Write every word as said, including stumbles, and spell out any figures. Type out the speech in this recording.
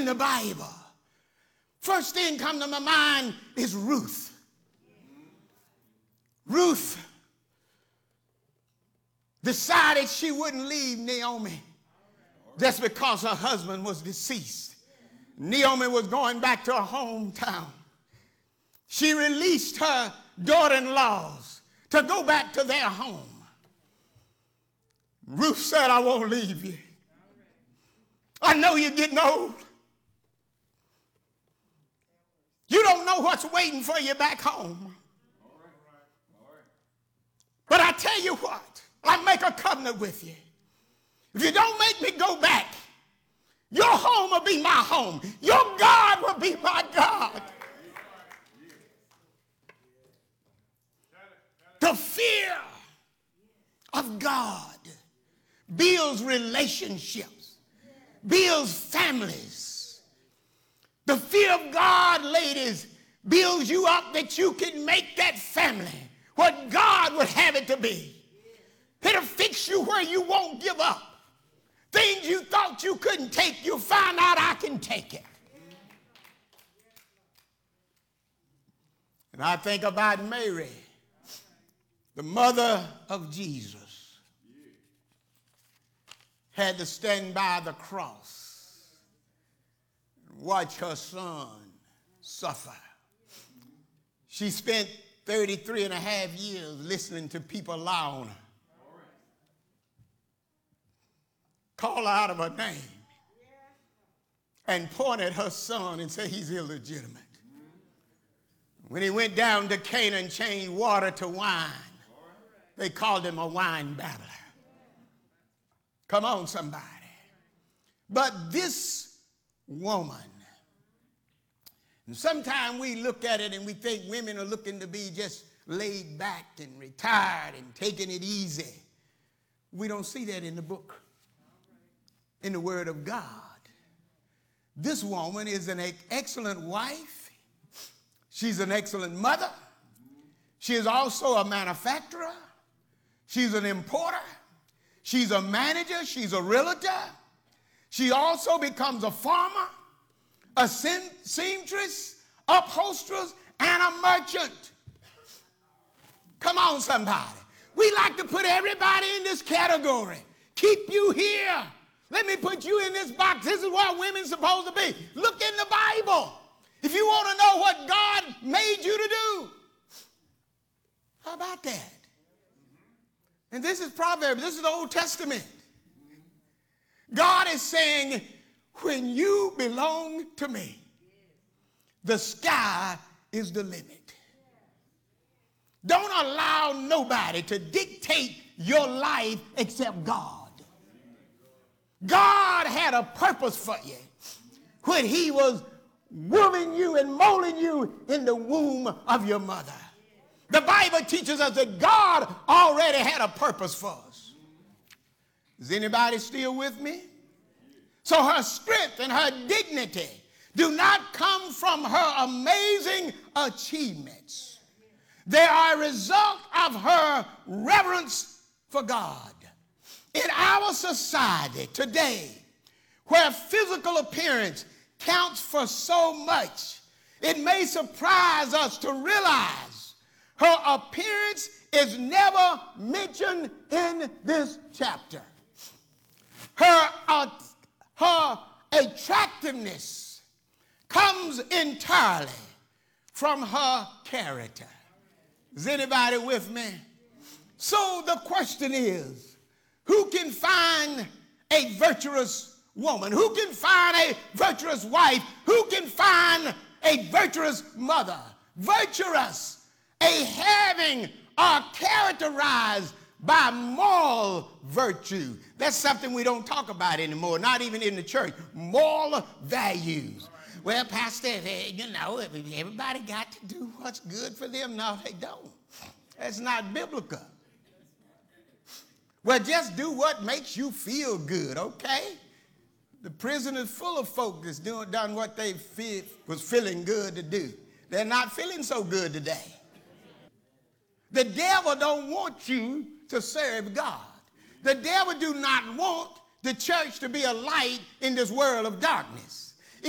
the Bible, first thing come to my mind is Ruth. Ruth decided she wouldn't leave Naomi just because her husband was deceased. Naomi was going back to her hometown. She released her daughter-in-laws to go back to their home. Ruth said, I won't leave you. I know you're getting old. You don't know what's waiting for you back home. But I tell you what, I make a covenant with you. If you don't make me go back, your home will be my home. Your God will be my God. The fear of God builds relationships, builds families. The fear of God, ladies, builds you up that you can make that family what God would have it to be. It'll fix you where you won't give up. Things you thought you couldn't take, you'll find out I can take it. And I think about Mary, the mother of Jesus, had to stand by the cross and watch her son suffer. She spent thirty-three and a half years listening to people lie on her, call her out of her name, and point at her son and say he's illegitimate. When he went down to Cana and changed water to wine, they called him a wine babbler. Come on, somebody. But this woman, and sometimes we look at it and we think women are looking to be just laid back and retired and taking it easy. We don't see that in the book, in the Word of God. This woman is an excellent wife. She's an excellent mother. She is also a manufacturer. She's an importer. She's a manager. She's a realtor. She also becomes a farmer, a seamstress, upholsteress, and a merchant. Come on, somebody. We like to put everybody in this category. Keep you here. Let me put you in this box. This is what women's supposed to be. Look in the Bible. If you want to know what God made you to do, how about that? And this is Proverbs. This is the Old Testament. God is saying, when you belong to me, the sky is the limit. Don't allow nobody to dictate your life except God. God had a purpose for you when he was wombing you and molding you in the womb of your mother. The Bible teaches us that God already had a purpose for us. Is anybody still with me? So her strength and her dignity do not come from her amazing achievements. They are a result of her reverence for God. In our society today, where physical appearance counts for so much, it may surprise us to realize her appearance is never mentioned in this chapter. Her, uh, her attractiveness comes entirely from her character. Is anybody with me? So the question is, who can find a virtuous woman? Who can find a virtuous wife? Who can find a virtuous mother? Virtuous, a having, are characterized by moral virtue. That's something we don't talk about anymore, not even in the church. Moral values. Well, Pastor, you know, everybody got to do what's good for them. No, they don't. That's not biblical. Well, just do what makes you feel good, okay? The prison is full of folk that's doing, done what they feel, was feeling good to do. They're not feeling so good today. The devil don't want you to serve God. The devil do not want the church to be a light in this world of darkness.